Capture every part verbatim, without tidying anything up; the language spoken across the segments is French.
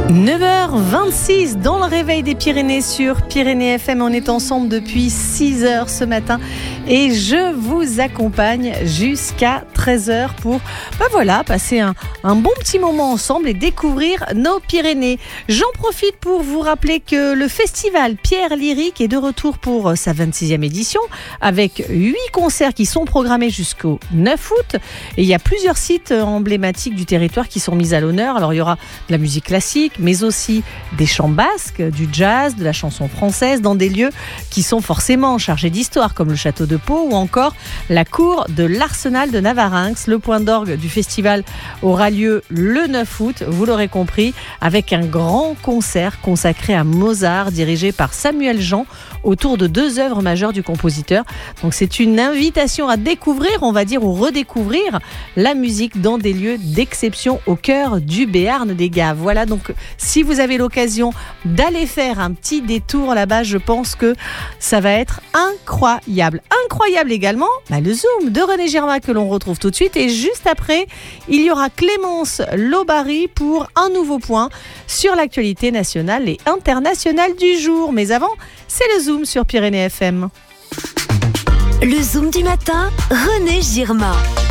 neuf heures vingt-six dans le réveil des Pyrénées sur Pyrénées F M. On est ensemble depuis six heures ce matin et je vous accompagne jusqu'à treize heures pour ben voilà, passer un, un bon petit moment ensemble et découvrir nos Pyrénées. J'en profite pour vous rappeler que le festival Pierre Lyrique est de retour pour sa vingt-sixième édition avec huit concerts qui sont programmés jusqu'au neuf août. Et il y a plusieurs sites emblématiques du territoire qui sont mis à l'honneur. Alors il y aura de la musique classique, mais aussi des chants basques, du jazz, de la chanson française dans des lieux qui sont forcément chargés d'histoire comme le château de Pau ou encore la cour de l'Arsenal de Navarinx. Le point d'orgue du festival aura lieu le neuf août, vous l'aurez compris, avec un grand concert consacré à Mozart dirigé par Samuel Jean autour de deux œuvres majeures du compositeur. Donc c'est une invitation à découvrir, on va dire, ou redécouvrir la musique dans des lieux d'exception au cœur du Béarn des Gaves. Voilà, donc si vous avez l'occasion d'aller faire un petit détour là-bas, je pense que ça va être incroyable. Incroyable également, bah, le Zoom de René Girma que l'on retrouve tout de suite. Et juste après, il y aura Clémence Lobary pour un nouveau point sur l'actualité nationale et internationale du jour. Mais avant, c'est le Zoom sur Pyrénées F M. Le Zoom du matin, René Girma.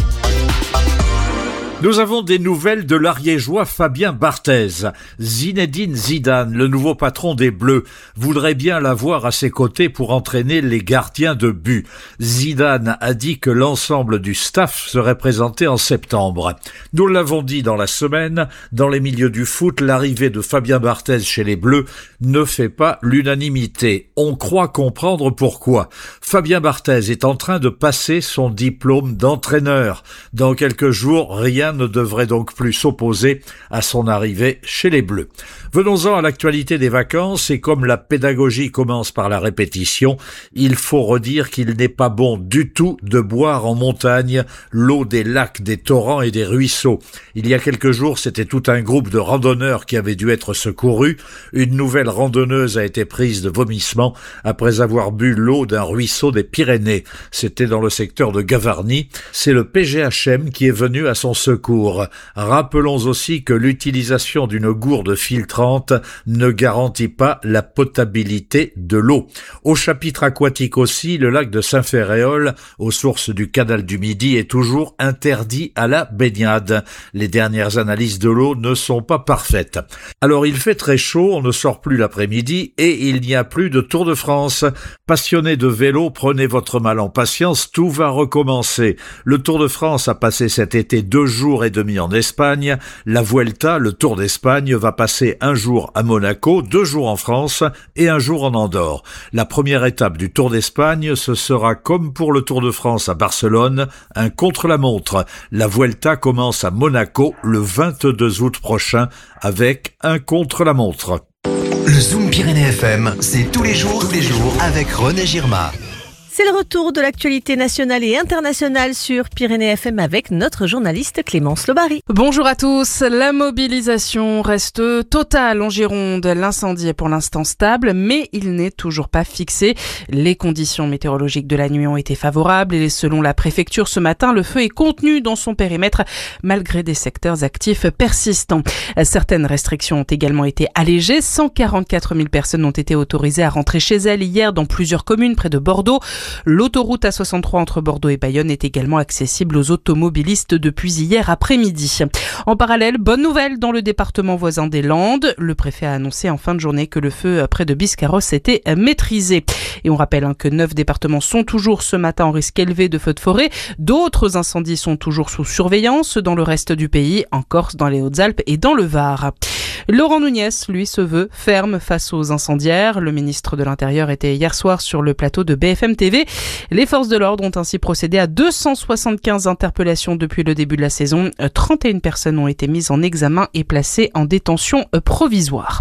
Nous avons des nouvelles de l'Ariégeois Fabien Barthez. Zinedine Zidane, le nouveau patron des Bleus, voudrait bien l'avoir à ses côtés pour entraîner les gardiens de but. Zidane a dit que l'ensemble du staff serait présenté en septembre. Nous l'avons dit dans la semaine, dans les milieux du foot, l'arrivée de Fabien Barthez chez les Bleus ne fait pas l'unanimité. On croit comprendre pourquoi. Fabien Barthez est en train de passer son diplôme d'entraîneur. Dans quelques jours, rien ne devrait donc plus s'opposer à son arrivée chez les Bleus. Venons-en à l'actualité des vacances, et comme la pédagogie commence par la répétition, il faut redire qu'il n'est pas bon du tout de boire en montagne l'eau des lacs, des torrents et des ruisseaux. Il y a quelques jours, c'était tout un groupe de randonneurs qui avait dû être secouru. Une nouvelle randonneuse a été prise de vomissement après avoir bu l'eau d'un ruisseau des Pyrénées. C'était dans le secteur de Gavarnie. C'est le P G H M qui est venu à son secours. Rappelons aussi que l'utilisation d'une gourde filtrante ne garantit pas la potabilité de l'eau. Au chapitre aquatique aussi, le lac de Saint-Ferréol, aux sources du canal du Midi, est toujours interdit à la baignade. Les dernières analyses de l'eau ne sont pas parfaites. Alors il fait très chaud, on ne sort plus l'après-midi et il n'y a plus de Tour de France. Passionnés de vélo, prenez votre mal en patience, tout va recommencer. Le Tour de France a passé cet été deux jours et demi en Espagne. La Vuelta, le Tour d'Espagne, va passer un jour à Monaco, deux jours en France et un jour en Andorre. La première étape du Tour d'Espagne, ce sera comme pour le Tour de France à Barcelone, un contre-la-montre. La Vuelta commence à Monaco le vingt-deux août prochain avec un contre-la-montre. Le Zoom Pyrénées F M, c'est tous les jours, tous les jours avec René Girma. C'est le retour de l'actualité nationale et internationale sur Pyrénées F M avec notre journaliste Clémence Lobary. Bonjour à tous. La mobilisation reste totale en Gironde. L'incendie est pour l'instant stable, mais il n'est toujours pas fixé. Les conditions météorologiques de la nuit ont été favorables et selon la préfecture ce matin, le feu est contenu dans son périmètre malgré des secteurs actifs persistants. Certaines restrictions ont également été allégées. cent quarante-quatre mille personnes ont été autorisées à rentrer chez elles hier dans plusieurs communes près de Bordeaux. L'autoroute A soixante-trois entre Bordeaux et Bayonne est également accessible aux automobilistes depuis hier après-midi. En parallèle, bonne nouvelle dans le département voisin des Landes. Le préfet a annoncé en fin de journée que le feu près de Biscarrosse était maîtrisé. Et on rappelle hein, que neuf départements sont toujours ce matin en risque élevé de feux de forêt. D'autres incendies sont toujours sous surveillance dans le reste du pays, en Corse, dans les Hautes-Alpes et dans le Var. Laurent Nunez, lui, se veut ferme face aux incendiaires. Le ministre de l'Intérieur était hier soir sur le plateau de B F M T V. Les forces de l'ordre ont ainsi procédé à deux cent soixante-quinze interpellations depuis le début de la saison. trente et une personnes ont été mises en examen et placées en détention provisoire.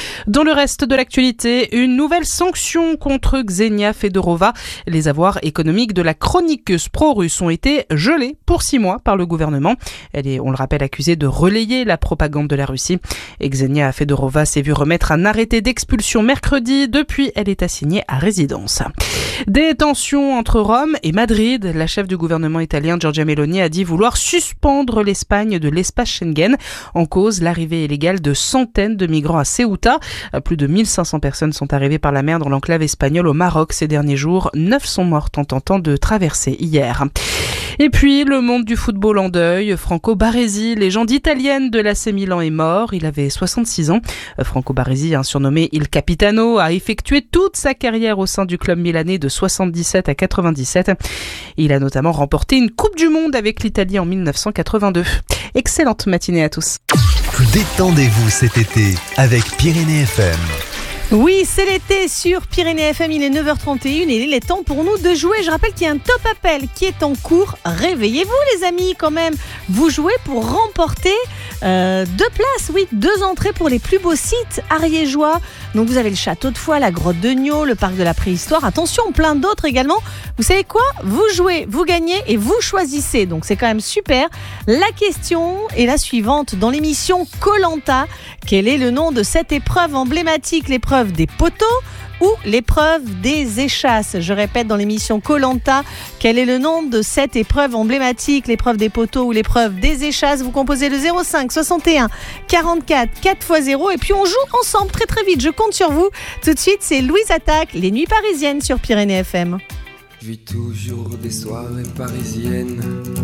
Dans le reste de l'actualité, une nouvelle sanction contre Ksenia Fedorova. Les avoirs économiques de la chroniqueuse pro-russe ont été gelés pour six mois par le gouvernement. Elle est, on le rappelle, accusée de relayer la propagande de la Russie. Et Ksenia Fedorova s'est vue remettre un arrêté d'expulsion mercredi. Depuis, elle est assignée à résidence. Des tensions entre Rome et Madrid. La chef du gouvernement italien, Giorgia Meloni, a dit vouloir suspendre l'Espagne de l'espace Schengen. En cause, l'arrivée illégale de centaines de migrants à Ceuta. Plus de mille cinq cents personnes sont arrivées par la mer dans l'enclave espagnole au Maroc ces derniers jours. Neuf sont mortes en tentant de traverser hier. Et puis, le monde du football en deuil. Franco Baresi, légende italienne de l'A C Milan, est mort. Il avait soixante-six ans. Franco Baresi, un surnommé Il Capitano, a effectué toute sa carrière au sein du club milanais de soixante-dix-sept à quatre-vingt-dix-sept. Il a notamment remporté une Coupe du Monde avec l'Italie en mille neuf cent quatre-vingt-deux. Excellente matinée à tous. Détendez-vous cet été avec Pyrénées F M. Oui, c'est l'été sur Pyrénées F M, il est neuf heures trente et une et il est temps pour nous de jouer. Je rappelle qu'il y a un top appel qui est en cours. Réveillez-vous les amis quand même. Vous jouez pour remporter euh, deux places, oui, deux entrées pour les plus beaux sites ariégeois. Donc vous avez le château de Foix, la grotte de Niaux, le parc de la préhistoire. Attention, plein d'autres également. Vous savez quoi ? Vous jouez, vous gagnez et vous choisissez. Donc c'est quand même super. La question est la suivante. Dans l'émission Koh-Lanta, quel est le nom de cette épreuve emblématique ? L'épreuve des poteaux ou l'épreuve des échasses. Je répète, dans l'émission Koh-Lanta, quel est le nom de cette épreuve emblématique, l'épreuve des poteaux ou l'épreuve des échasses? Vous composez le zéro cinq soixante et un quarante-quatre quatre fois zéro et puis on joue ensemble très très vite. Je compte sur vous. Tout de suite, c'est Louise Attaque, les nuits parisiennes sur Pyrénées F M. Je vis toujours des soirées parisiennes.